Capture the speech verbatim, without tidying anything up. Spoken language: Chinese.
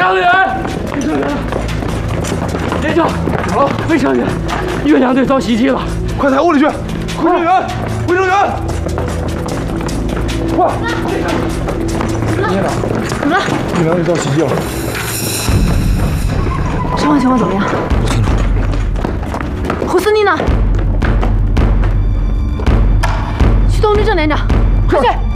伤员，卫生员，连长，好，卫生员，岳阳队遭袭击了， 快抬屋里去！卫生员，卫生员，快！连长， 怎么了？ 岳阳队遭袭击了。 伤亡情况怎么样？ 不清楚。 胡思妮呢？去通知郑连长，快去！